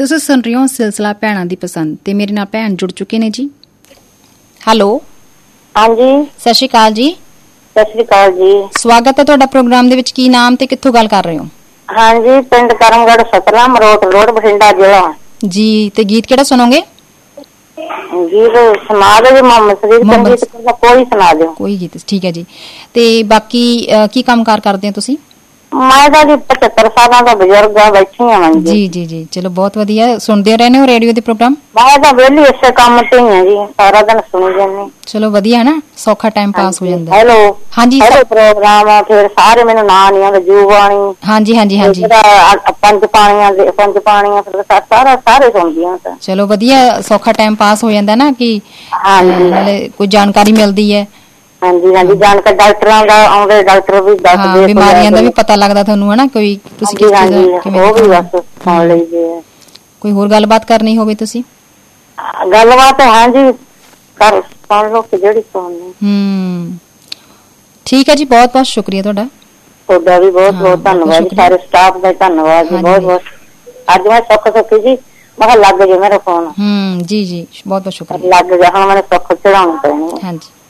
ਤੁਸੀਂ ਸੁਣ ਰਹੇ ਹੋ ਸਿਲਸਿਲਾ ਭੈਣਾਂ ਦੀ ਪਸੰਦ ਤੇ ਮੇਰੇ ਨਾਲ ਭੈਣ ਜੁੜ ਚੁੱਕੇ ਨੇ ਜੀ। ਹੈਲੋ, ਹਾਂਜੀ, ਸਤਿ ਸ਼੍ਰੀ ਅਕਾਲ ਜੀ। ਸਤਿ ਸ਼੍ਰੀ ਅਕਾਲ ਜੀ। ਸਵਾਗਤ ਹੈ ਤੁਹਾਡਾ ਪ੍ਰੋਗਰਾਮ ਦੇ ਵਿੱਚ। ਕੀ ਨਾਮ ਤੇ ਕਿੱਥੋਂ ਗੱਲ ਕਰ ਰਹੇ ਹੋ? ਹਾਂਜੀ, ਪਿੰਡ ਕਰਮਗੜ੍ਹ, ਸਤਨਾਮ ਰੋਡ, ਬਠਿੰਡਾ ਜ਼ਿਲ੍ਹਾ ਜੀ। ਤੇ ਗੀਤ ਕਿਹੜਾ ਸੁਣੋਗੇ? ਗੀਤ ਸੁਣਾ ਦਿਓ ਜੀ, ਮੁਹੰਮਦ ਸੰਗੀਤ ਕੋਈ ਸੁਣਾ ਦਿਓ। ਕੋਈ ਗੀਤ, ਠੀਕ ਹੈ ਜੀ। ਤੇ ਬਾਕੀ ਕੀ ਕੰਮਕਾਰ ਕਰਦੇ ਹੋ ਤੁਸੀਂ? ਮੈਂ ਤਾਂ ਜੀ 75 ਸਾਲਾਂ ਦਾ ਬਜ਼ੁਰਗ ਆ, ਬੈਠੀ ਆ ਮੰਜੀ। ਜੀ ਜੀ ਜੀ, ਚਲੋ ਬਹੁਤ ਵਧੀਆ। ਸੁਣਦੇ ਰਹਿੰਦੇ ਹੋ ਰੇਡੀਓ ਦੇ ਪ੍ਰੋਗਰਾਮ? ਮੈਂ ਤਾਂ ਵਿਹਲੀ ਇਸੇ ਕੰਮ ਤੇ ਹੀ ਆ ਜੀ, ਸਾਰਾ ਦਿਨ ਸੁਣੀ ਜਾਂਦੀ। ਚਲੋ ਵਧੀਆ ਹੈ ਨਾ, ਸੌਖਾ ਟਾਈਮ ਪਾਸ ਹੋ ਜਾਂਦਾ। ਹੈਲੋ, ਹਾਂਜੀ, ਹੈਲੋ ਪ੍ਰੋਗਰਾਮ ਆ ਫਿਰ ਸਾਰੇ ਮੈਨੂੰ ਨਾਂ ਨਹੀਂ ਆਉਂਦੇ। ਜੂਬਾਣੀ, ਹਾਂਜੀ ਹਾਂਜੀ ਹਾਂਜੀ, ਪੰਜ ਪਾਣੀਆਂ ਫਿਰ ਸਾਰੇ ਸੁਣਦੀਆਂ। ਚਲੋ ਵਧੀਆ, ਸੌਖਾ ਟਾਈਮ ਪਾਸ ਹੋ ਜਾਂਦਾ ਨਾ, ਕਿ ਨਾਲੇ ਕੋਈ ਜਾਣਕਾਰੀ ਮਿਲਦੀ ਹੈ। ਹਾਂਜੀ ਹਾਂਜੀ, ਜਾਣਕਾਰ ਡਾਕਟਰਾਂ ਦਾ ਆਉਂਦੇ, ਡਾਕਟਰ ਵੀ ਦੱਸਦੇ, ਬਿਮਾਰੀਆਂ ਦਾ ਵੀ ਪਤਾ ਲੱਗਦਾ ਤੁਹਾਨੂੰ, ਹੈ ਨਾ? ਕੋਈ ਤੁਸੀਂ ਕਿਸ ਚੀਜ਼ ਉਹ ਵੀ ਬਸ ਸੁਣ ਲਈਦੇ ਆ। ਕੋਈ ਹੋਰ ਗੱਲਬਾਤ ਕਰਨੀ ਹੋਵੇ ਤੁਸੀਂ? ਗੱਲਬਾਤ ਹਾਂਜੀ ਕਰ ਸੁਣ ਲਓ ਕਿ ਜਿਹੜੀ ਸੁਣਨੀ। ਠੀਕ ਹੈ ਜੀ, ਬਹੁਤ ਬਹੁਤ ਸ਼ੁਕਰੀਆ ਤੁਹਾਡਾ। ਤੁਹਾਡਾ ਵੀ ਬਹੁਤ ਬਹੁਤ ਧੰਨਵਾਦ, ਸਾਰੇ ਸਟਾਫ ਦਾ ਧੰਨਵਾਦ ਜੀ, ਬਹੁਤ ਬਹੁਤ। ਅੱਜ ਮੈਂ ਸੁੱਖੀ ਜੀ, ਮੈਂ ਕਿਹਾ ਲੱਗ ਜੇ ਮੇਰਾ ਫੋਨ। ਜੀ ਜੀ, ਬਹੁਤ ਬਹੁਤ ਸ਼ੁਕਰੀਆ। ਲੱਗ ਜਾ, ਹੁਣ ਮੈਨੂੰ ਸੁੱਖ ਚੜਾਉਣੀ ਪੈਣੀ। ਹਾਂਜੀ।